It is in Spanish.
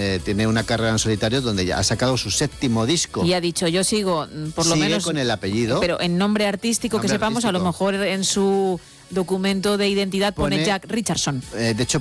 tiene una carrera en solitario donde ya ha sacado su 7º disco. Y ha dicho, yo sigo, por lo Sigue menos... con el apellido. Pero en nombre artístico que sepamos, a lo mejor en su documento de identidad pone Jack Richardson. De hecho,